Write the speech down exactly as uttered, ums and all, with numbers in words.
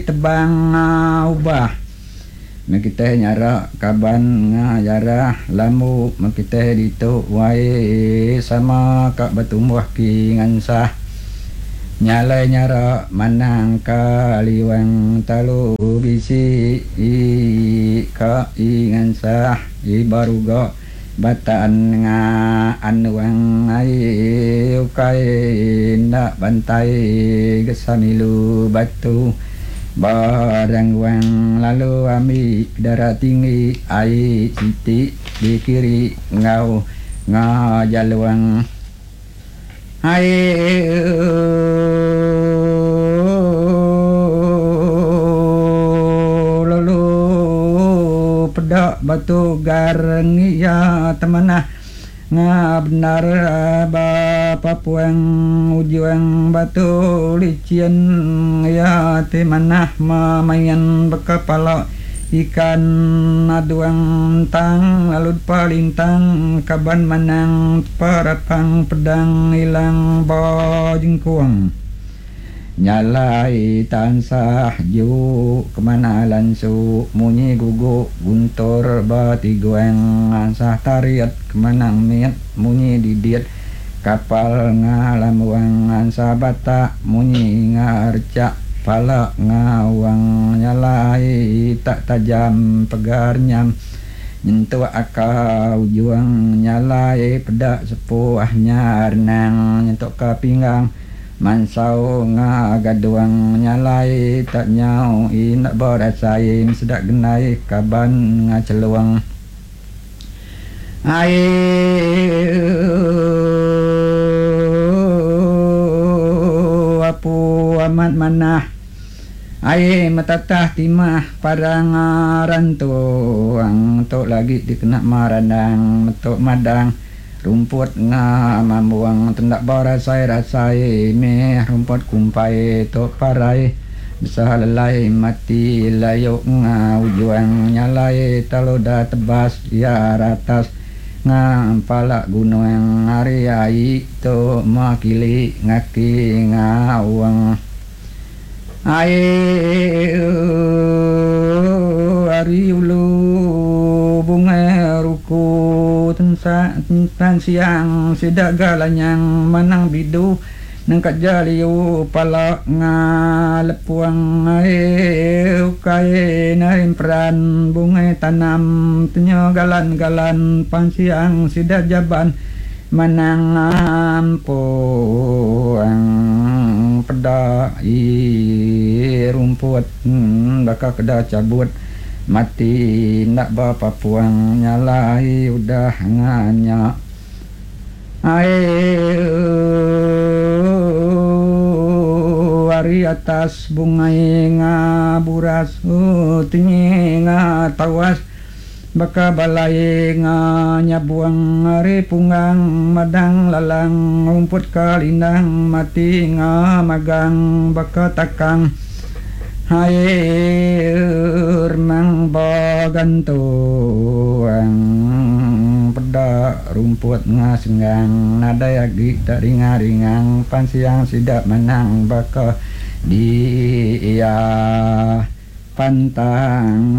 tebang uh, ubah makita nyara kaban ngajara lamu makita ditu wae sama kak batumbuh ki ngansah nyalai nyara manang kaliwang talu bisi i ka i ngansah i baruga bataan nga anuang ai ukai na bantai gesamilu batu barang wang lalu ami darah tinggi ai siti di kiri ngau ngajaluang ai lalu pedak batu gareng ya temanah nga benar bapa puang ujuang batu licin ya temanah mamayan bekapala ikan aduang tang lalu palintang kaban manang parapang pedang ilang bajingkuang nyalai tansah ju kemana lansu munyi gugu guntur bati goeng ansah tariat kemanang miat munyi didiat kapal ngalamuang ansah bata munyi ngarca pala ngawang nyalai tak tajam pegar nyam nyentuh akau juang nyalai pedak sepuah nyarnang nyentuk ke pinggang mansau ngagaduang nyalai tak nyau inak berasain sedak genai kaban ngaceluang ai apu amat manah ai matatah timah parang rantuang tok lagi dikena marandang metok madang rumput nga mamuang tendak barasai rasai meh rumput kumpai tok parai bisa lelai mati layuk nga ujuang nyalai taloda tebas ya ratas nga palak gunung ari ai to makili ngaki ngawang ai ari ulu bunga ruku tensa tentan siang sidak galanyang manang bidu nangkat jaliu palak ngalepuang ai ukai naim peran bunga tanam tenyo galan-galan pansiang sidak jaban manang ampuang pedak i rumput hmm, baka kedah cabut mati nak bapa puang nyalai udah nganya ai wari atas bungai ngaburas uh, tinggi ngatawas baka balai nganya buang ari punggang madang lalang rumput kalindang mati ngamagang baka takang air mang bagantuang pedak rumput ngasenggang nada yagi tak ringang-ringang pansiang sidak menang baka dia pantang